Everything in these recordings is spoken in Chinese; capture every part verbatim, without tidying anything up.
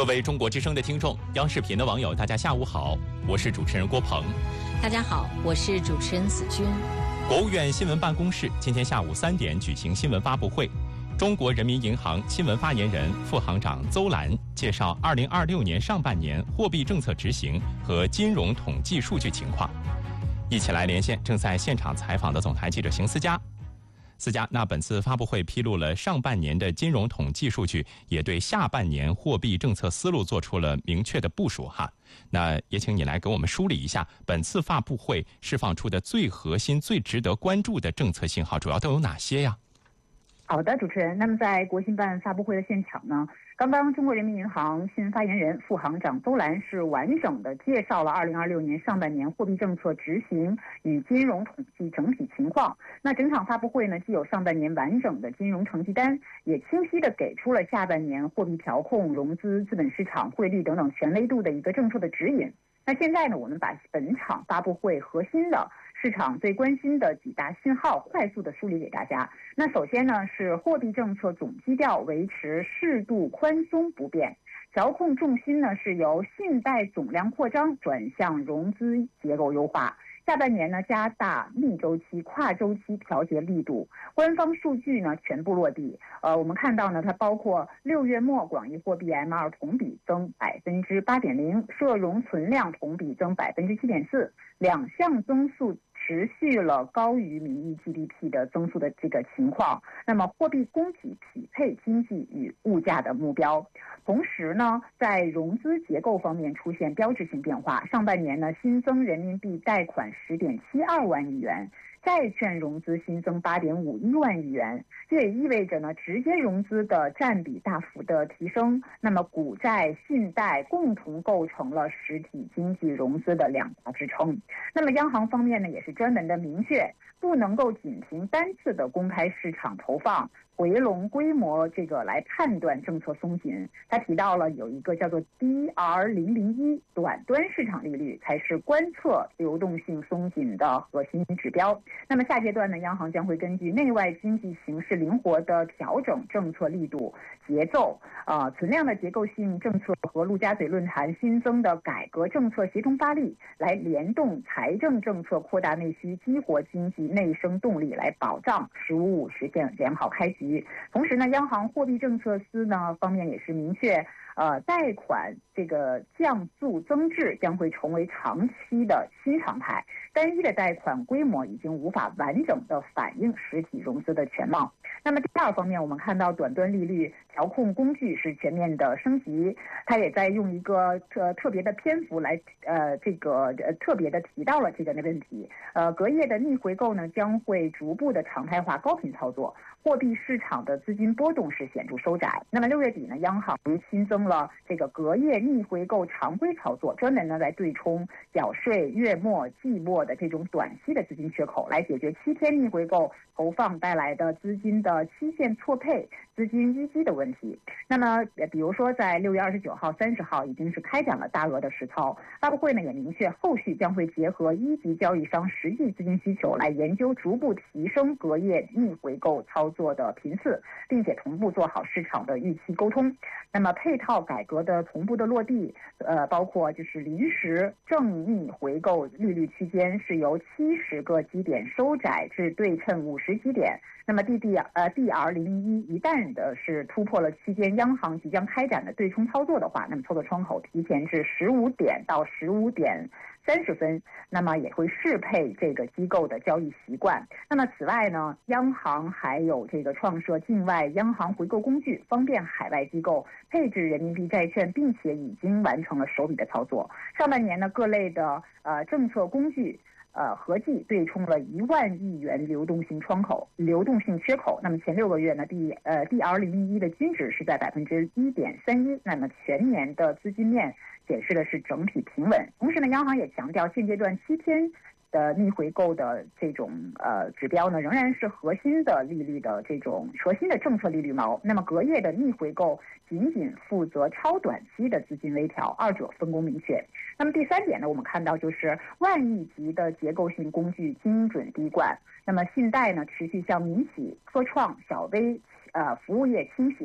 各位中国之声的听众，央视频的网友，大家下午好，我是主持人郭鹏。 大家好，我是主持人子君。 国务院新闻办公室今天下午三点举行新闻发布会，中国人民银行新闻发言人、副行长邹兰介绍二零二六年上半年货币政策执行和金融统计数据情况。一起来连线正在现场采访的总台记者邢思佳。思佳，那本次发布会披露了上半年的金融统计数据，也对下半年货币政策思路做出了明确的部署哈。那也请你来给我们梳理一下本次发布会释放出的最核心、最值得关注的政策信号，主要都有哪些呀？ 好的，主持人。那么在国新办发布会的现场呢，刚刚中国人民银行新闻发言人、副行长邹兰是完整的介绍了二零二六年上半年货币政策执行与金融统计整体情况。那整场发布会呢，既有上半年完整的金融成绩单，也清晰地给出了下半年货币调控、融资、资本市场、汇率等等全维度的一个政策的指引。那现在呢，我们把本场发布会核心的市场最关心的几大信号快速的梳理给大家。那首先呢，是货币政策总基调维持适度宽松不变，调控重心呢是由信贷总量扩张转向融资结构优化。下半年呢，加大逆周期、跨周期调节力度，官方数据呢全部落地。呃，我们看到呢，它包括六月末广义货币 M 二 同比增百分之八点零，社融存量同比增百分之七点四，两项增速持续了高于名义 G D P 的增速的这个情况。那么货币供给匹配经济与物价的目标。同时呢，在融资结构方面出现标志性变化。上半年呢，新增人民币贷款十点七二万亿元，债券融资新增八点五一万亿元。这也意味着呢，直接融资的占比大幅的提升。那么股债、信贷共同构成了实体经济融资的两大支撑。那么央行方面呢，也是专门的明确，不能够仅凭单次的公开市场投放回笼规模这个来判断政策松紧。他提到了有一个叫做 D R 零零一 短端市场利率才是观测流动性松紧的核心指标。那么下阶段呢，央行将会根据内外经济形势灵活的调整政策力度、节奏，呃，存量的结构性政策和陆家嘴论坛新增的改革政策协同发力，来联动财政政策扩大内需，激活经济内生动力，来保障“十五五”实现良好开局。同时呢，央行货币政策司呢方面也是明确，呃，贷款这个降速增质将会成为长期的新常态。单一的贷款规模已经无法完整的反映实体融资的全貌。那么第二方面，我们看到短端利率调控工具是全面的升级，它也在用一个特特别的篇幅来呃这个呃特别的提到了这个的问题。呃，隔夜的逆回购呢将会逐步的常态化高频操作，货币市场的资金波动是显著收窄。那么六月底呢，央行新增了这个隔夜逆回购常规操作，专门呢来对冲缴税月末、季末的这种短期的资金缺口，来解决七天逆回购投放带来的资金的期限错配、资金淤积的问题。那么，比如说在六月二十九号、三十号已经是开展了大额的实操。发布会呢也明确，后续将会结合一级交易商实际资金需求，来研究逐步提升隔夜逆回购操作的频次，并且同步做好市场的预期沟通。那么配套改革的同步的落地，呃，包括就是临时正逆回购利率区间是由七十个基点收窄至对称五十基点。那么 D D 呃 D R 零零一一旦的是突破了期间央行即将开展的对冲操作的话，那么操作窗口提前至十五点到十五点三十分，那么也会适配这个机构的交易习惯。那么此外呢，央行还有这个创设境外央行回购工具，方便海外机构配置人民币债券，并且已经完成了首笔的操作。上半年呢，各类的呃政策工具。呃，合计对冲了一万亿元流动性窗口、流动性缺口。那么前六个月呢，D 呃 D R 零零一的均值是在百分之一点三一。那么全年的资金面显示的是整体平稳。同时呢，央行也强调，现阶段七天的逆回购的这种呃指标呢，仍然是核心的利率的这种核心的政策利率锚。那么隔夜的逆回购仅仅负责超短期的资金微调，二者分工明确。那么第三点呢，我们看到就是万亿级的结构性工具精准滴灌。那么信贷呢，持续向民企、科创、小微呃服务业倾斜。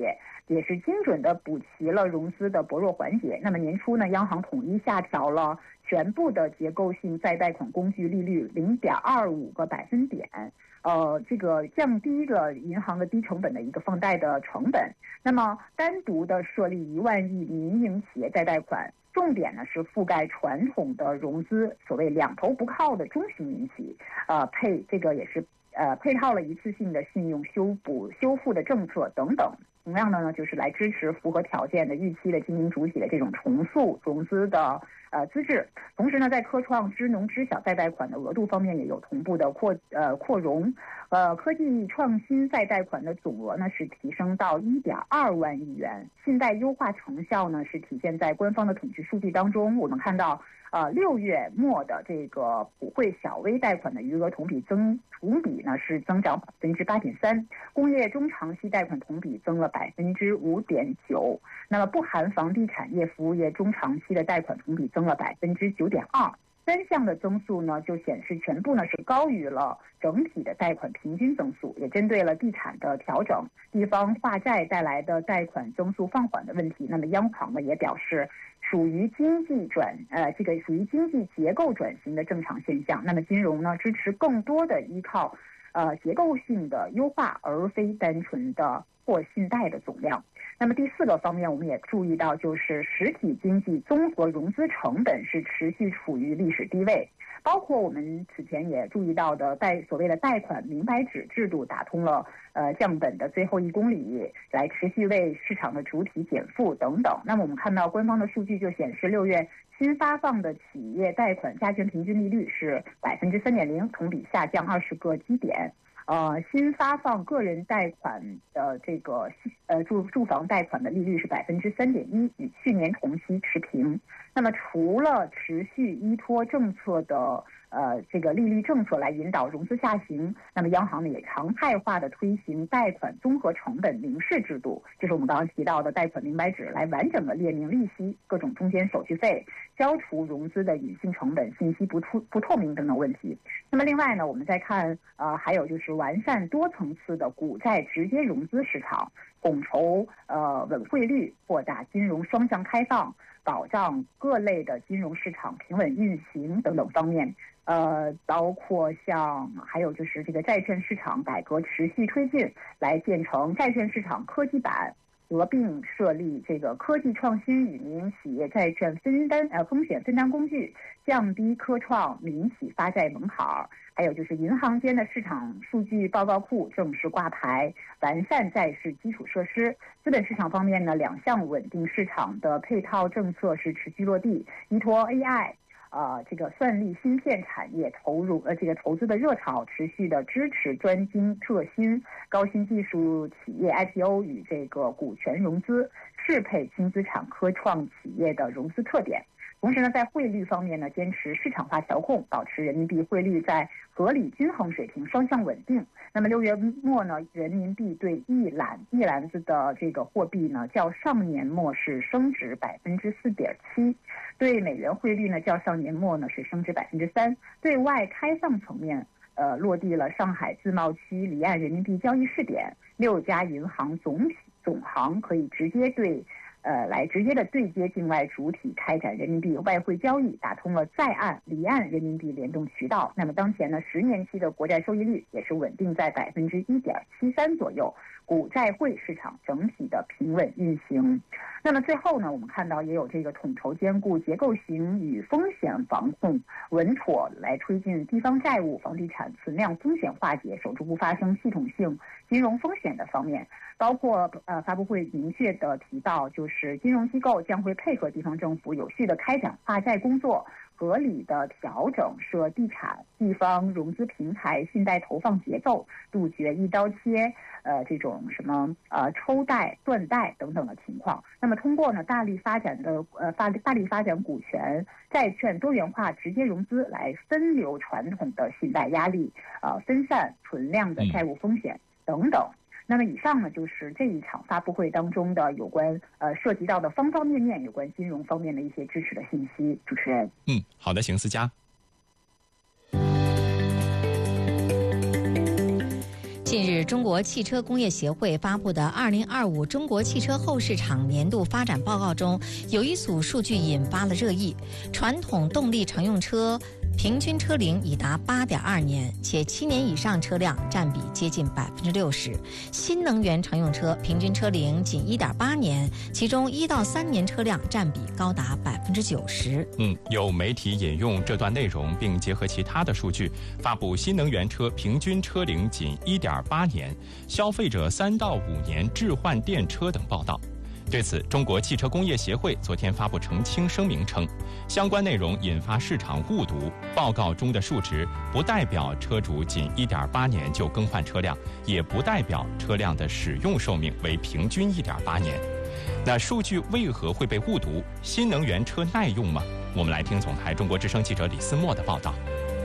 也是精准的补齐了融资的薄弱环节。那么年初呢，央行统一下调了全部的结构性再贷款工具利率零点二五个百分点，呃，这个降低了银行的低成本的一个放贷的成本。那么单独的设立一万亿民营企业再贷款，重点呢是覆盖传统的融资，所谓两头不靠的中型民企，呃，配这个也是呃配套了一次性的信用修补修复的政策等等。同样的呢，就是来支持符合条件的预期的经营主体的这种重塑融资的呃资质。同时呢，在科创支农支小再贷款的额度方面也有同步的扩呃扩容，呃科技创新再贷款的总额呢是提升到一点二万亿元。信贷优化成效呢是体现在官方的统计数据当中，我们看到。呃，六月末的这个普惠小微贷款的余额同比增同比呢是增长百分之八点三，工业中长期贷款同比增了百分之五点九，那么不含房地产业、服务业中长期的贷款同比增了百分之九点二。三项的增速呢，就显示全部呢是高于了整体的贷款平均增速，也针对了地产的调整、地方化债带来的贷款增速放缓的问题。那么央行呢也表示，属于经济转呃这个属于经济结构转型的正常现象。那么金融呢支持更多的依靠呃结构性的优化，而非单纯的或信贷的总量。那么第四个方面，我们也注意到，就是实体经济综合融资成本是持续处于历史低位，包括我们此前也注意到的贷所谓的贷款明白纸制度打通了呃降本的最后一公里，来持续为市场的主体减负等等。那么我们看到官方的数据就显示，六月新发放的企业贷款加权平均利率是百分之三点零，同比下降二十个基点。呃，新发放个人贷款的这个呃住住房贷款的利率是百分之三点一，与去年同期持平。那么除了持续依托政策的呃这个利率政策来引导融资下行，那么央行呢也常态化的推行贷款综合成本明示制度，就是我们刚刚提到的贷款明白纸，来完整的列明利息、各种中间手续费，消除融资的隐性成本、信息不透不透明等等问题。那么另外呢，我们再看呃还有就是完善多层次的股债直接融资市场，统筹呃稳汇率，扩大金融双向开放，保障各类的金融市场平稳运行等等方面。呃，包括像还有就是这个债券市场改革持续推进，来建成债券市场科技版，合并设立这个科技创新与民营企业债券分担呃风险分担工具，降低科创民企发债门槛。还有就是银行间的市场数据报告库正式挂牌，完善债市基础设施。资本市场方面呢，两项稳定市场的配套政策是持续落地，依托 A I。呃，这个算力芯片产业投入呃这个投资的热潮，持续的支持专精特新高新技术企业 I P O 与这个股权融资，适配轻资产科创企业的融资特点。同时呢，在汇率方面呢，坚持市场化调控，保持人民币汇率在合理均衡水平双向稳定。那么六月末呢，人民币对一篮一篮子的这个货币呢，较上年末是升值百分之四点七，对美元汇率呢，较上年末呢是升值百分之三。对外开放层面，呃，落地了上海自贸区离岸人民币交易试点，六家银行总体总行可以直接对。呃，来直接的对接境外主体开展人民币外汇交易，打通了在岸离岸人民币联动渠道。那么当前呢，十年期的国债收益率也是稳定在百分之一点七三左右，股债汇市场整体的平稳运行。那么最后呢，我们看到也有这个统筹兼顾结构型与风险防控，稳妥来推进地方债务、房地产存量风险化解，守住不发生系统性金融风险的方面。包括呃发布会明确的提到，就是金融机构将会配合地方政府有序的开展化债工作，合理的调整涉地产地方融资平台信贷投放节奏，杜绝一刀切呃这种什么呃抽贷断贷等等的情况。那么通过呢大力发展的呃发大力发展股权债券多元化直接融资，来分流传统的信贷压力，呃分散存量的债务风险等等。那么以上呢，就是这一场发布会当中的有关呃涉及到的方方面面有关金融方面的一些支持的信息。主持人， 嗯，好的，邢思佳。 近日，中国汽车工业协会发布的《二零二五中国汽车后市场年度发展报告》中，有一组数据引发了热议：传统动力乘用车平均车龄已达八点二年，且七年以上车辆占比接近百分之六十；新能源乘用车平均车龄仅一点八年，其中一到三年车辆占比高达百分之九十。 嗯，有媒体引用这段内容，并结合其他的数据，发布新能源车平均车龄仅一点八年，消费者三到五年置换电车等报道。对此，中国汽车工业协会昨天发布澄清声明称，相关内容引发市场误读，报告中的数值不代表车主仅一点八年就更换车辆，也不代表车辆的使用寿命为平均一点八年。那数据为何会被误读？新能源车耐用吗？我们来听总台中国之声记者李思墨的报道。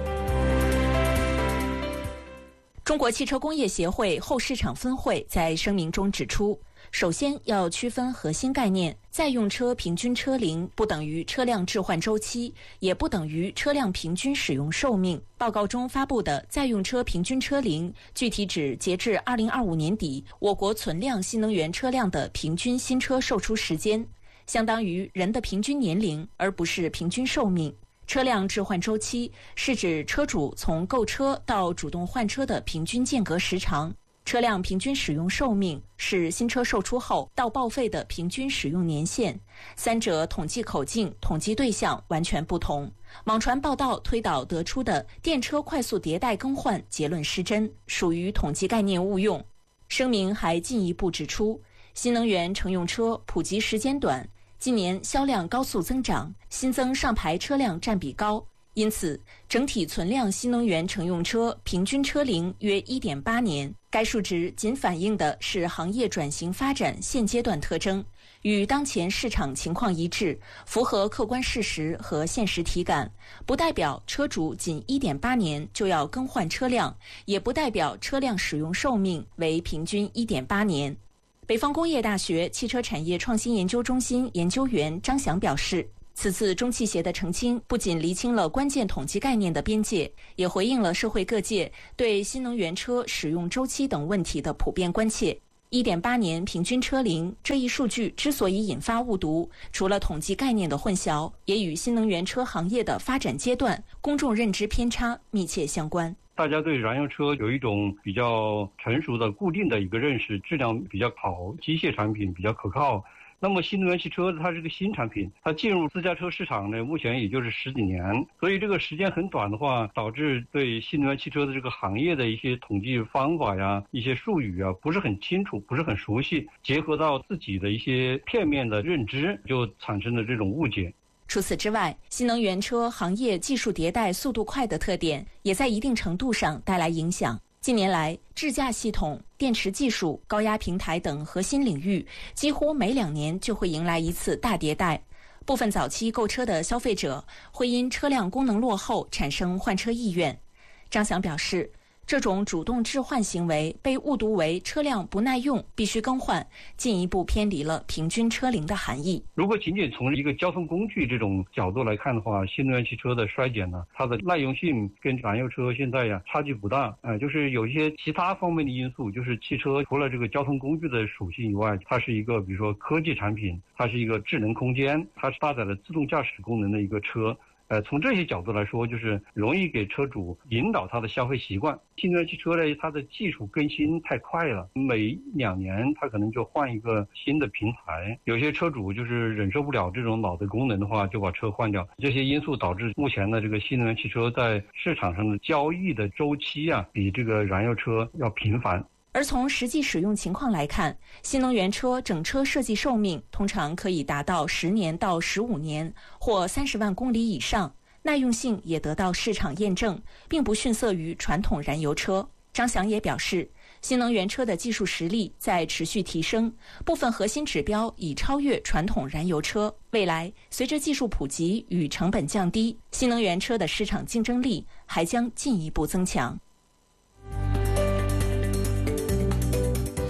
中国汽车工业协会后市场分会在声明中指出，首先要区分核心概念，在用车平均车龄不等于车辆置换周期，也不等于车辆平均使用寿命。报告中发布的在用车平均车龄，具体指截至二零二五年底，我国存量新能源车辆的平均新车售出时间，相当于人的平均年龄，而不是平均寿命。车辆置换周期是指车主从购车到主动换车的平均间隔时长。车辆平均使用寿命是新车售出后到报废的平均使用年限，三者统计口径、统计对象完全不同。网传报道推导得出的电车快速迭代更换结论失真，属于统计概念误用。声明还进一步指出，新能源乘用车普及时间短，今年销量高速增长，新增上牌车辆占比高，因此整体存量新能源乘用车平均车龄约 一点八年。该数值仅反映的是行业转型发展现阶段特征，与当前市场情况一致，符合客观事实和现实体感，不代表车主仅 一点八年就要更换车辆，也不代表车辆使用寿命为平均 一点八年。北方工业大学汽车产业创新研究中心研究员张翔表示，此次中汽协的澄清不仅厘清了关键统计概念的边界，也回应了社会各界对新能源车使用周期等问题的普遍关切。一点八年平均车龄这一数据之所以引发误读，除了统计概念的混淆，也与新能源车行业的发展阶段、公众认知偏差密切相关。 大家对燃油车有一种比较成熟的固定的一个认识，质量比较好，机械产品比较可靠。那么新能源汽车它是个新产品，它进入私家车市场呢，目前也就是十几年，所以这个时间很短的话，导致对新能源汽车的这个行业的一些统计方法呀、一些术语啊不是很清楚，不是很熟悉，结合到自己的一些片面的认知，就产生了这种误解。 除此之外，新能源车行业技术迭代速度快的特点，也在一定程度上带来影响。近年来，智驾系统、电池技术、高压平台等核心领域，几乎每两年就会迎来一次大迭代。部分早期购车的消费者会因车辆功能落后产生换车意愿。张翔表示，这种主动置换行为被误读为车辆不耐用必须更换，进一步偏离了平均车龄的含义。 如果仅仅从一个交通工具这种角度来看的话，新能源汽车的衰减呢，它的耐用性跟燃油车现在呀差距不大，呃，就是有一些其他方面的因素，就是汽车除了这个交通工具的属性以外，它是一个比如说科技产品，它是一个智能空间，它是搭载了自动驾驶功能的一个车。呃，从这些角度来说，就是容易给车主引导他的消费习惯。新能源汽车呢，它的技术更新太快了，每两年它可能就换一个新的平台。有些车主就是忍受不了这种老的功能的话，就把车换掉。这些因素导致目前的这个新能源汽车在市场上的交易的周期啊，比这个燃油车要频繁。 而从实际使用情况来看，新能源车整车设计寿命通常可以达到十年到十五年，或三十万公里以上，耐用性也得到市场验证，并不逊色于传统燃油车。张翔也表示，新能源车的技术实力在持续提升，部分核心指标已超越传统燃油车。未来，随着技术普及与成本降低，新能源车的市场竞争力还将进一步增强。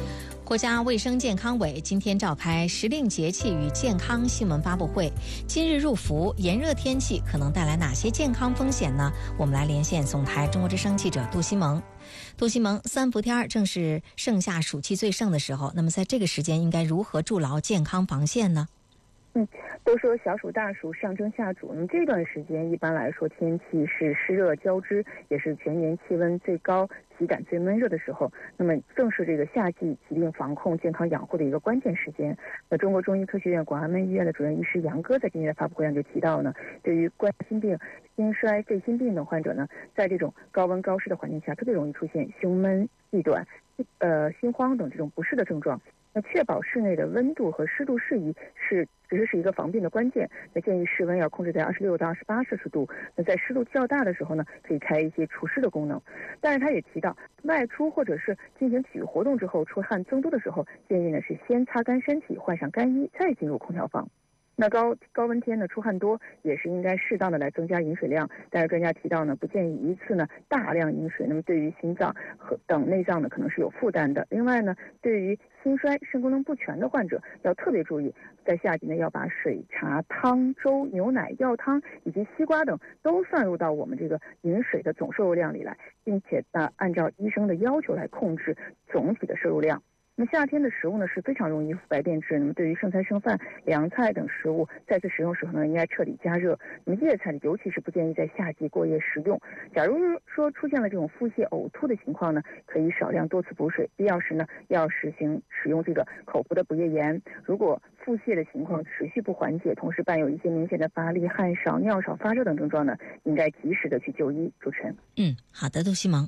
国家卫生健康委今天召开时令节气与健康新闻发布会。今日入伏，炎热天气可能带来哪些健康风险呢？我们来连线总台中国之声记者杜西蒙。杜西蒙，三伏天正是盛夏暑气最盛的时候，那么在这个时间应该如何筑牢健康防线呢？ 嗯，都说小暑大暑上蒸下煮，那么这段时间一般来说天气是湿热交织，也是全年气温最高、体感最闷热的时候，那么正是这个夏季疾病防控、健康养护的一个关键时间。那中国中医科学院广安门医院的主任医师杨哥在今天的发布会上就提到呢，对于冠心病、心衰、肺心病等患者呢，在这种高温高湿的环境下，特别容易出现胸闷、气短、呃心慌等这种不适的症状。那确保室内的温度和湿度适宜是其实是一个防病的关键。那建议室温要控制在二十六到二十八摄氏度。那在湿度较大的时候呢，可以开一些除湿的功能。但是他也提到，外出或者是进行体育活动之后出汗增多的时候，建议呢是先擦干身体，换上干衣，再进入空调房。那高高温天呢，出汗多也是应该适当的来增加饮水量，但是专家提到呢，不建议一次呢大量饮水，那么对于心脏和等内脏呢可能是有负担的。另外呢，对于心衰、肾功能不全的患者要特别注意，在夏季呢要把水、茶、汤、粥、牛奶、药汤以及西瓜等都算入到我们这个饮水的总摄入量里来，并且呢按照医生的要求来控制总体的摄入量。那么夏天的食物呢是非常容易腐败变质，那么对于剩菜剩饭、凉菜等食物再次食用时候呢，应该彻底加热。那么叶菜尤其是不建议在夏季过夜食用。假如说出现了这种腹泻、呕吐的情况呢，可以少量多次补水，必要时呢要实行使用这个口服的补液盐。如果腹泻的情况持续不缓解，同时伴有一些明显的乏力、汗少、尿少、发热等症状呢，应该及时的去就医。主持人， 嗯，好的，杜西蒙。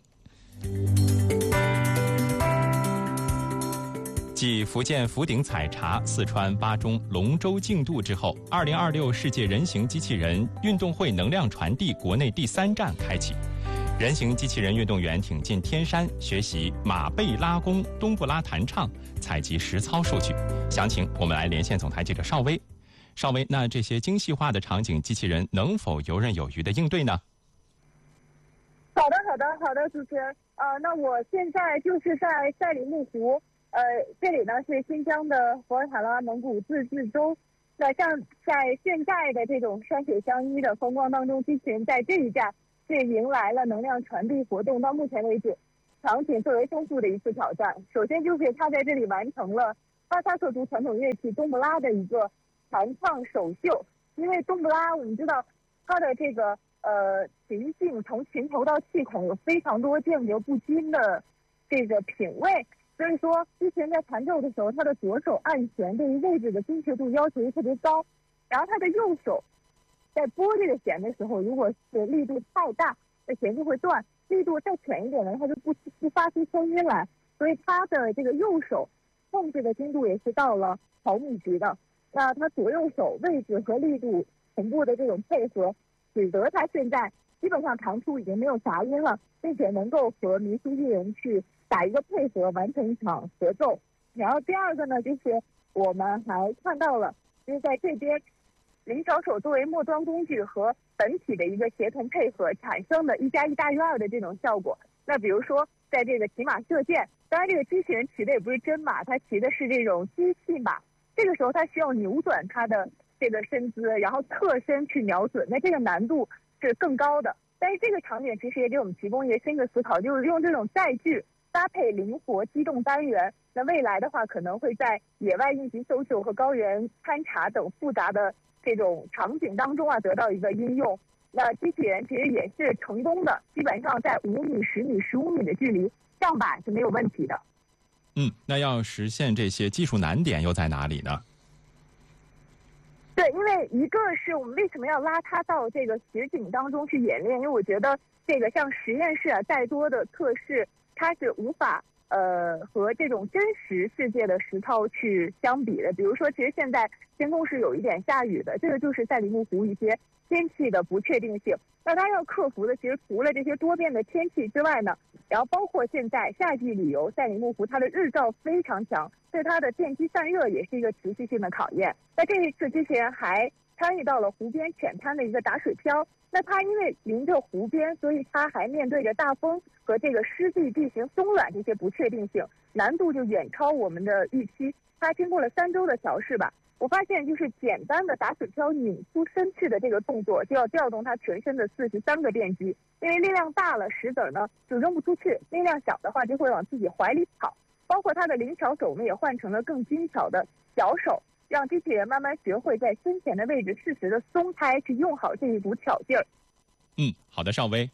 继福建福鼎采茶、四川巴中龙舟竞渡之后，二零二六世界人形机器人运动会能量传递国内第三站开启。人形机器人运动员挺进天山，学习马背拉弓、冬不拉弹唱，采集实操数据。详情我们来连线总台记者邵薇。邵薇，那这些精细化的场景机器人能否游刃有余的应对呢？ 好的，好的，好的，主持人。呃，那我现在就是在赛里木湖。呃，这里呢是新疆的博尔塔拉蒙古自治州。那像在现在的这种山水相依的风光当中，机器人在这一站是迎来了能量传递活动到目前为止场景最为丰富的一次挑战。首先就是他在这里完成了哈萨克族传统乐器冬不拉的一个弹唱首秀。因为冬不拉我们知道它的这个呃琴性从琴头到气孔有非常多间隔不均的这个品位。所以说，机器人在弹奏的时候，他的左手按弦对于位置的精确度要求特别高，然后他的右手在拨这个弦的时候，如果是力度太大，那弦就会断；力度再浅一点呢，它就不不发出声音来。所以他的这个右手控制的精度也是到了毫米级的。那他左右手位置和力度同步的这种配合，使得他现在基本上弹出已经没有杂音了，并且能够和民俗艺人去打一个配合，完成一场合奏。然后第二个呢，就是我们还看到了，就是在这边灵巧手作为末端工具和本体的一个协同配合产生的一加一大于二的这种效果。那比如说在这个骑马射箭，当然这个机器人骑的也不是真马，它骑的是这种机器马，这个时候它需要扭转它的这个身姿，然后侧身去瞄准，那这个难度是更高的。但是这个场景其实也给我们提供一个新的思考，就是用这种载具搭配灵活机动单元，那未来的话可能会在野外应急搜救和高原勘察等复杂的这种场景当中啊得到一个应用。那机器人其实也是成功的，基本上在五米、十米、十五米的距离上板是没有问题的。 嗯，那要实现这些技术难点又在哪里呢？ 对，因为一个是我们为什么要拉它到这个实景当中去演练，因为我觉得这个像实验室啊，再多的测试，它是无法呃和这种真实世界的实操去相比的。比如说，其实现在天空是有一点下雨的，这个就是赛里木湖一些天气的不确定性。那它要克服的，其实除了这些多变的天气之外呢，然后包括现在夏季旅游，赛里木湖它的日照非常强，对它的电机散热也是一个持续性的考验。那这一次机器人还参与到了湖边浅滩的一个打水漂。那它因为临着湖边，所以它还面对着大风和这个湿地地形松软这些不确定性，难度就远超我们的预期。它经过了三周的调试吧，我发现就是简单的打水漂拧出身躯的这个动作，就要调动它全身的四十三个电机，因为力量大了石子呢就扔不出去，力量小的话就会往自己怀里跑。包括它的灵巧手呢也换成了更精巧的小手，让机器人慢慢学会在身前的位置适时的松开，去用好这一股巧劲儿。 嗯，好的，邵薇。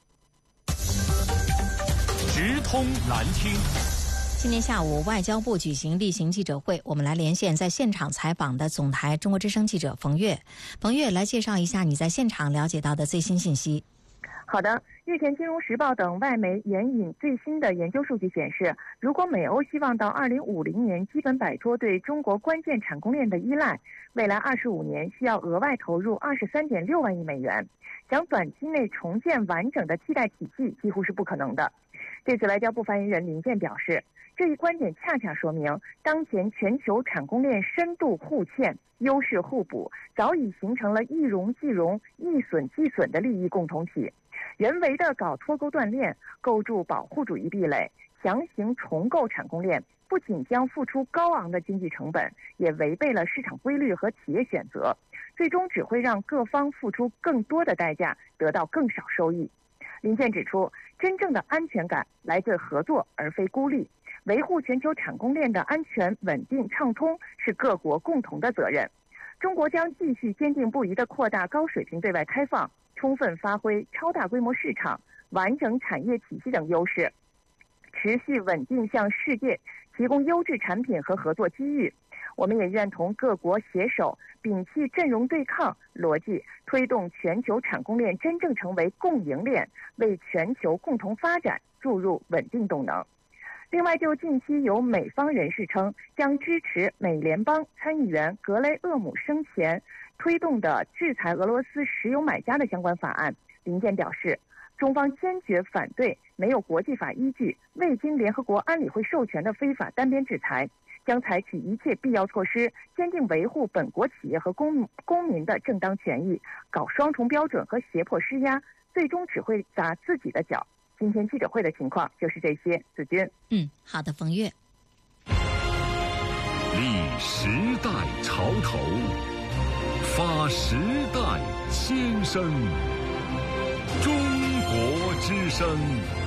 直通蓝厅。 今天下午，外交部举行例行记者会，我们来连线在现场采访的总台中国之声记者冯月。冯月，来介绍一下你在现场了解到的最新信息。 好的，日前《金融时报》等外媒援引最新的研究数据显示，如果美欧希望到二零五零年基本摆脱对中国关键产供链的依赖，未来二十五年需要额外投入二十三点六万亿美元，想短期内重建完整的替代体系几乎是不可能的。对此，外交部发言人林健表示，这一观点恰恰说明，当前全球产供链深度互嵌、优势互补，早已形成了一荣俱荣、一损俱损的利益共同体。人为的搞脱钩断链，构筑保护主义壁垒，强行重构产供链，不仅将付出高昂的经济成本，也违背了市场规律和企业选择，最终只会让各方付出更多的代价，得到更少收益。林健指出，真正的安全感来自合作而非孤立，维护全球产供链的安全、稳定、畅通是各国共同的责任。中国将继续坚定不移地扩大高水平对外开放，充分发挥超大规模市场、完整产业体系等优势，持续稳定向世界提供优质产品和合作机遇。我们也愿同各国携手，摒弃阵容对抗逻辑，推动全球产供链真正成为共赢链，为全球共同发展注入稳定动能。另外，就近期有美方人士称将支持美联邦参议员格雷厄姆生前推动的制裁俄罗斯石油买家的相关法案，林健表示，中方坚决反对没有国际法依据、未经联合国安理会授权的非法单边制裁，将采取一切必要措施，坚定维护本国企业和公公民的正当权益，搞双重标准和胁迫施压，最终只会砸自己的脚。今天记者会的情况就是这些。子君， 嗯，好的，冯月。 立时代潮头，发时代先声，中国之声。